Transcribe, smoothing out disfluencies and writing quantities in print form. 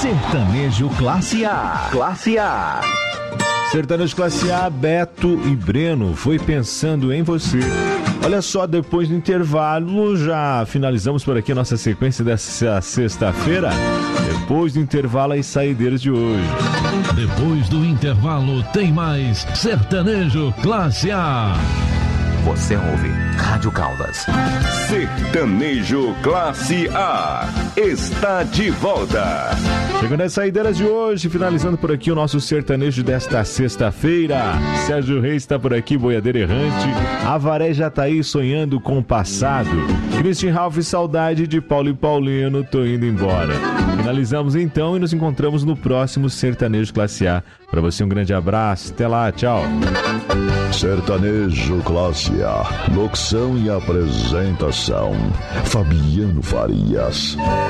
Sertanejo Classe A. Classe A. Sertanejo Classe A, Beto e Breno, foi pensando em você. Olha só, depois do intervalo, já finalizamos por aqui a nossa sequência dessa sexta-feira. Depois do intervalo, as saideiras de hoje. Depois do intervalo, tem mais Sertanejo Classe A. Você ouve Rádio Caldas. Sertanejo Classe A está de volta. Chegando às saideiras de hoje, finalizando por aqui o nosso sertanejo desta sexta-feira. Sérgio Reis está por aqui, boiadeiro errante. Avaré já tá aí sonhando com o passado. Christian Ralph, saudade de Paulo e Paulino, tô indo embora. Finalizamos então e nos encontramos no próximo Sertanejo Classe A. Para você um grande abraço, até lá, tchau. Sertanejo Classe A, locução e apresentação, Fabiano Farias.